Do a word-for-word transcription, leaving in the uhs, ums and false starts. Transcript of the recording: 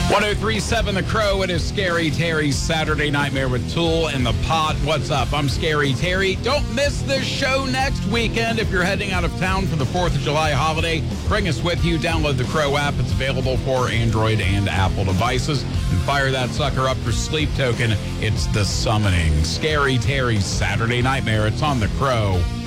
one oh three point seven The Crow. It is Scary Terry's Saturday Nightmare with Tool and the Pod. What's up? I'm Scary Terry. Don't miss this show next weekend. If you're heading out of town for the fourth of July holiday, bring us with you. Download the Crow app. It's available for Android and Apple devices. And fire that sucker up for Sleep Token. It's The Summoning. Scary Terry's Saturday Nightmare. It's on The Crow.